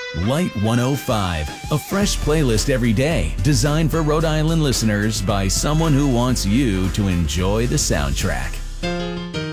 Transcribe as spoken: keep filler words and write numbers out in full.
Light one oh five, a fresh playlist every day, designed for Rhode Island listeners by someone who wants you to enjoy the soundtrack.